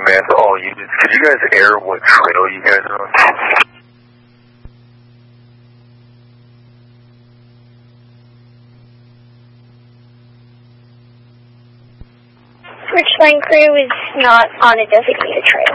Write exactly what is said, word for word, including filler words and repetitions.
command to all units. Could you guys air what trail you guys are on? Ridgeline crew is not on a designated trail.